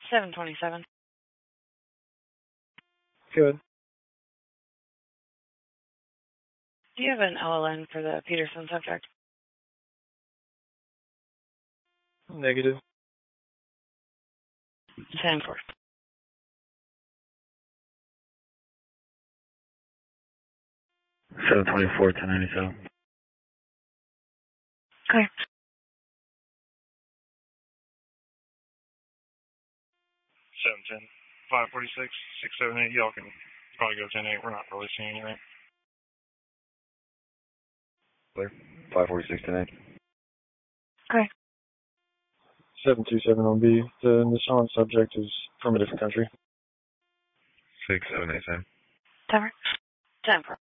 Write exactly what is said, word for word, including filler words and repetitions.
seven twenty-seven. Good. Do you have an L L N for the Peterson subject? Negative. ten four. seven twenty-four, ten ninety-seven. Okay. seven ten, five forty-six, six seven eight. Y'all can probably go ten eight. We're not really seeing anything. Clear. five forty-six, ten eight. Okay. seven two seven on B. The Nissan subject is from a different country. six seven eight seven. ten four. ten four.